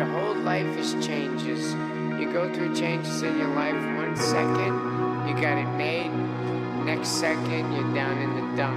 Your whole life is changes. You go through changes in your life. 1 second, you got it made. Next second, you're down in the dumps.